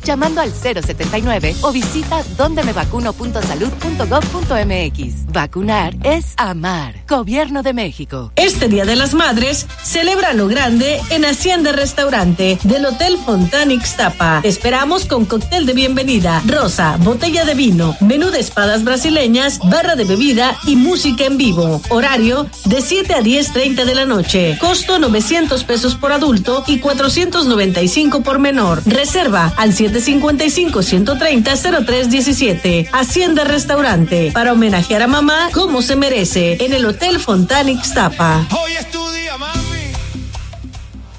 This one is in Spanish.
llamando al 079 o visita dondemevacuno.salud.gov.mx. Vacunar es amar. Gobierno de México. Este Día de las Madres, celebra lo grande en Hacienda Restaurante del Hotel Fontana Ixtapa. Te esperamos con cóctel de bienvenida, rosa, botella de vino, menú de espadas brasileñas, barra de bebida y música en vivo. Horario de 7 a 10:30 de la noche. Costo 900 pesos por adulto y 495 por menor. Reserva al 755-130-0317. Hacienda Restaurante, para homenajear a mamá como se merece, en el Hotel Fontana Ixtapa. Hoy